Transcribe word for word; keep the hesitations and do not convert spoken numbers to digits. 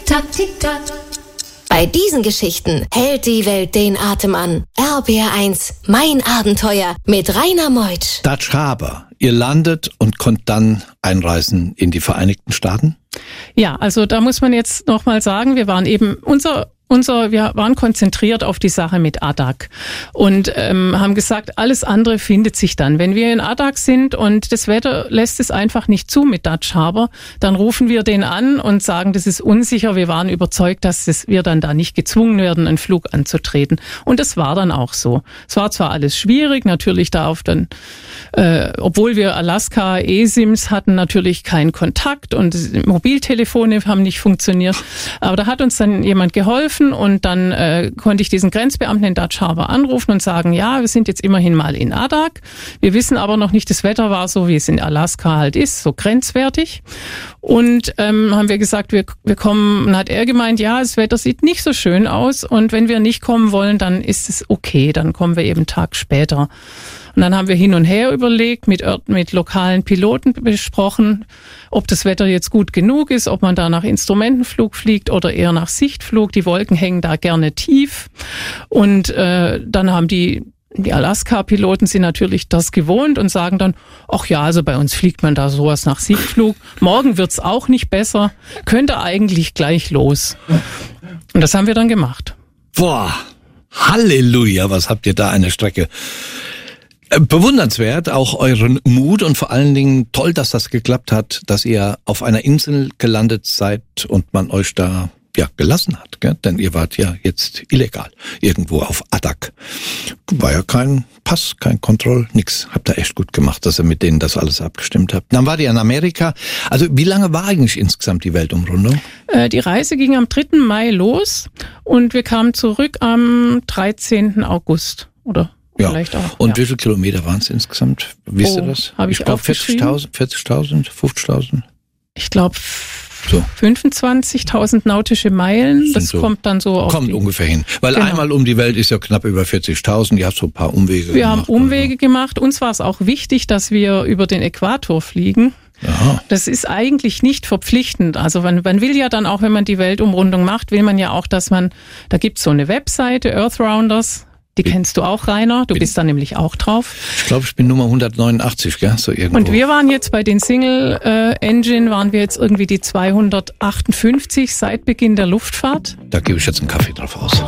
Tick-Tack, Tick-Tack. Bei diesen Geschichten hält die Welt den Atem an. R B R eins, mein Abenteuer mit Rainer Meutsch. Dutch Harbor. Ihr landet und konnt dann einreisen in die Vereinigten Staaten? Ja, also da muss man jetzt nochmal sagen, wir waren eben, unser Unser, wir waren konzentriert auf die Sache mit Adak und ähm, haben gesagt, alles andere findet sich dann. Wenn wir in Adak sind und das Wetter lässt es einfach nicht zu mit Dutch Harbor, dann rufen wir den an und sagen, das ist unsicher. Wir waren überzeugt, dass das, wir dann da nicht gezwungen werden, einen Flug anzutreten. Und das war dann auch so. Es war zwar alles schwierig, natürlich da auf den, äh, obwohl wir Alaska eSIMs hatten, natürlich keinen Kontakt und Mobiltelefone haben nicht funktioniert. Aber da hat uns dann jemand geholfen. Und dann äh, konnte ich diesen Grenzbeamten in Dutch Harbor anrufen und sagen, ja, wir sind jetzt immerhin mal in Adak. Wir wissen aber noch nicht, das Wetter war so, wie es in Alaska halt ist, so grenzwertig. Und ähm, haben wir gesagt, wir, wir kommen, und hat er gemeint, ja, das Wetter sieht nicht so schön aus und wenn wir nicht kommen wollen, dann ist es okay, dann kommen wir eben einen Tag später. Und dann haben wir hin und her überlegt, mit, mit lokalen Piloten besprochen, ob das Wetter jetzt gut genug ist, ob man da nach Instrumentenflug fliegt oder eher nach Sichtflug. Die Wolken hängen da gerne tief. Und äh, dann haben die die Alaska-Piloten sind natürlich das gewohnt und sagen dann, ach ja, also bei uns fliegt man da sowas nach Sichtflug. Morgen wird's auch nicht besser. Könnte eigentlich gleich los. Und das haben wir dann gemacht. Boah, Halleluja, was habt ihr da eine Strecke. Bewundernswert, auch euren Mut und vor allen Dingen toll, dass das geklappt hat, dass ihr auf einer Insel gelandet seid und man euch da ja gelassen hat, gell? Denn ihr wart ja jetzt illegal irgendwo auf Adak. War ja kein Pass, kein Kontroll, nix. Habt ihr echt gut gemacht, dass ihr mit denen das alles abgestimmt habt. Dann wart ihr in Amerika. Also wie lange war eigentlich insgesamt die Weltumrundung? Äh, die Reise ging am dritten Mai los und wir kamen zurück am dreizehnten August, oder? Ja, vielleicht auch, und ja. Wie viele Kilometer waren es insgesamt? Wisst ihr oh, das? Hab ich ich glaube vierzigtausend, vierzigtausend, fünfzigtausend. Ich glaube so. fünfundzwanzigtausend nautische Meilen. Das so. kommt dann so auf Kommt die, ungefähr hin. Weil genau. Einmal um die Welt ist ja knapp über vierzigtausend. Ihr habt so ein paar Umwege wir gemacht. Wir haben Umwege gemacht. Uns war es auch wichtig, dass wir über den Äquator fliegen. Aha. Das ist eigentlich nicht verpflichtend. Also man, man will ja dann auch, wenn man die Weltumrundung macht, will man ja auch, dass man, da gibt's so eine Webseite, Earthrounders. Die kennst du auch, Rainer. Du bin, bist da nämlich auch drauf. Ich glaube, ich bin Nummer hundertneunundachtzig, gell? So irgendwo. Und wir waren jetzt bei den Single äh, Engine, waren wir jetzt irgendwie die zweihundertachtundfünfzig seit Beginn der Luftfahrt. Da gebe ich jetzt einen Kaffee drauf aus.